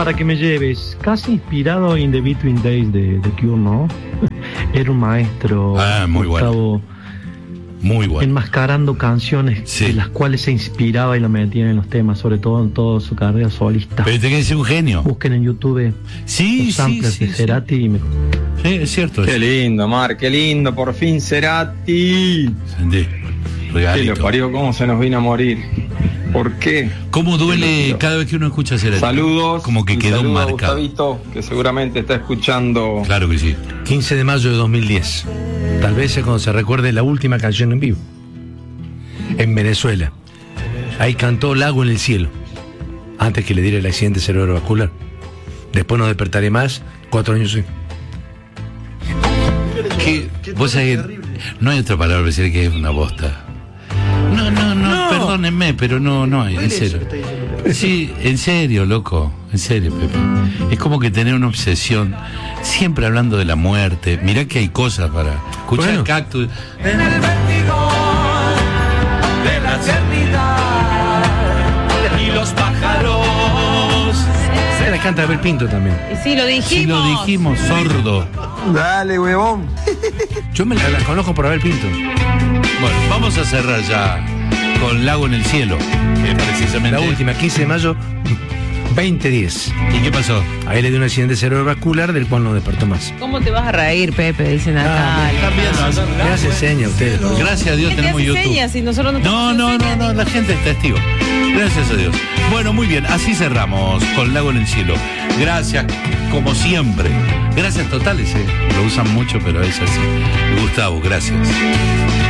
para que me lleves, casi inspirado en The Between Days de Cure, ¿no? Era un maestro, muy Gustavo, muy bueno, enmascarando canciones de las cuales se inspiraba y lo metía en los temas, sobre todo en toda su carrera solista. Pero te quieres ser un genio. Busquen en YouTube los samplers de Cerati y me... Sí, es cierto. Qué lindo, Mar, qué lindo, por fin Cerati. Regalito. Sí, lo parió, cómo se nos vino a morir. ¿Por qué? ¿Cómo duele cada vez que uno escucha Cerati? Saludos. Como que quedó saludo marcado. a Gustavito, que seguramente está escuchando. Claro que sí. 15 de mayo de 2010. Tal vez es cuando se recuerde la última canción en vivo. En Venezuela. Ahí cantó Lago en el cielo. Antes que le diera el accidente cerebrovascular. Después no despertaré más. 4 años sí. Vos sabés, no hay otra palabra para decir que es una bosta. No, perdónenme, pero no hay, en serio. Sí, en serio, loco, en serio, Pepe. Es como que tener una obsesión, siempre hablando de la muerte. Mirá que hay cosas para escuchar el Cactus. En el vértigo de la eternidad y los pájaros. Se la canta Abel Pinto también. Y sí, lo dijimos. Sí, lo dijimos, sordo. Dale, huevón. Yo me la conozco por Abel Pinto. Bueno, vamos a cerrar ya con Lago en el cielo, que precisamente... La última, 15 de mayo 2010. ¿Y qué pasó? A él le dio un accidente cerebrovascular del cual no despertó más. ¿Cómo te vas a reír, Pepe? Dice Natalia. ¿Qué hace seña a ustedes? Gracias a Dios ¿Qué te tenemos hace YouTube. señas si nosotros no No, la gente es testigo. Gracias a Dios. Bueno, muy bien, así cerramos con Lago en el cielo. Gracias, como siempre. Gracias totales, lo usan mucho, pero es así. Gustavo, gracias.